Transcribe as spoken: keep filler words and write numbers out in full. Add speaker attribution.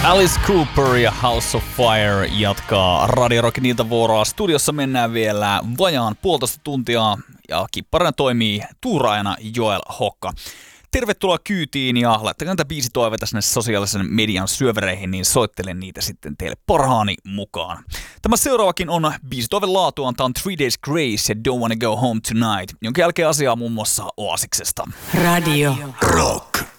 Speaker 1: Alice Cooper ja House of Fire jatkaa Radio Rockin iltavuoroa. Studiossa mennään vielä vajaan puolitoista tuntia ja kipparina toimii tuuraajana Joel Hokka. Tervetuloa kyytiin ja laittakaa näitä biisitoiveita sinne sosiaalisen median syövereihin, niin soittelen niitä sitten teille parhaani mukaan. Tämä seuraavakin on biisitoiven laatuaan. Tämä on Three Days Grace ja Don't Wanna Go Home Tonight, jonka jälkeen asiaa muun muassa Oasiksesta.
Speaker 2: Radio
Speaker 3: Rock.